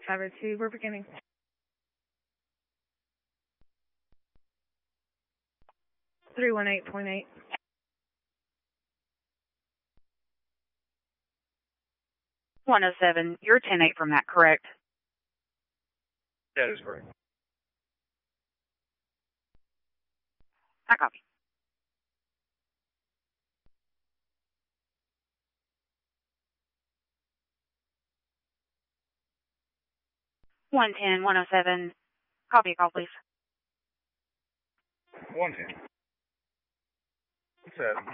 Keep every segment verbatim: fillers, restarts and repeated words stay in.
five oh two, we're beginning. three one eight point eight. one oh seven, you're ten eight from that, correct? That is correct. I copy. one ten, one oh seven, copy a call, please. one ten. seven.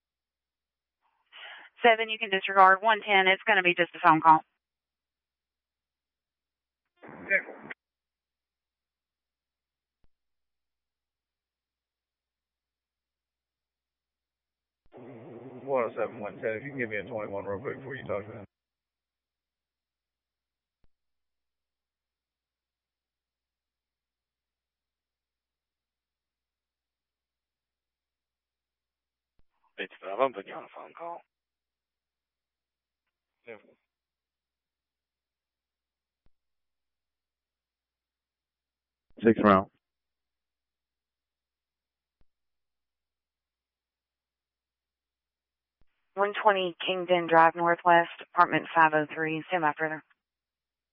seven, you can disregard. one ten, it's going to be just a phone call. Okay. one oh seven, one ten. If you can give me a twenty-one real quick before you talk to them. It's five. I'm putting you on a phone call. Yeah. Six round. one twenty Kingdon Drive Northwest, apartment five oh three. Stand by further.